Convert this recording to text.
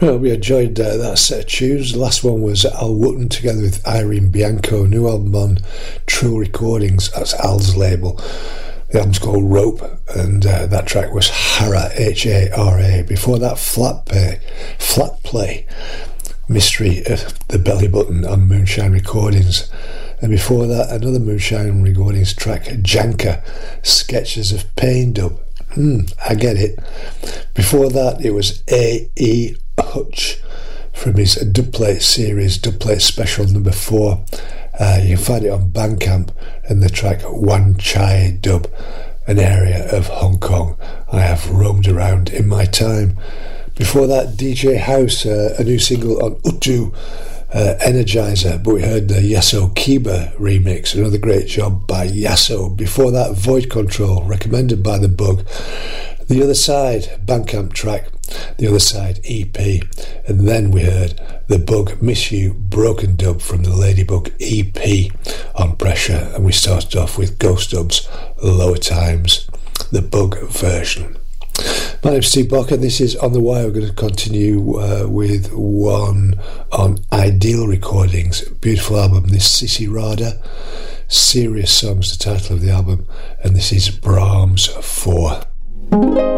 Well, we enjoyed that set of tunes. The last one was Al Wooten together with Irene Bianco, new album on True Recordings. That's Al's label. The album's called Rope, and that track was Hara, H-A-R-A. Before that, Flat Play, Mystery of the Belly Button on Moonshine Recordings. And before that, another Moonshine Recordings track, Janka, Sketches of Pain dub. I get it. Before that, it was A.E. Hutch from his Dubplate series, Dubplate Special number 4. You can find it on Bandcamp, and the track Wan Chai Dub, an area of Hong Kong I have roamed around in my time. Before that, DJ House, a new single on Utu, Energizer, but we heard the Yasso Kiba remix, another great job by Yasso. Before that, Void Control, recommended by The Bug. The Other Side, Bandcamp track, The Other Side EP, and then we heard The Bug Miss You Broken Dub from the Ladybug EP on Pressure, and we started off with Ghost Dub's Lower Times, the Bug version. My name's Steve Barker, this is On The Wire. We're going to continue with one on Ideal Recordings, beautiful album. This is Sissy Rada, Serious Songs, the title of the album, and this is Brahms 4.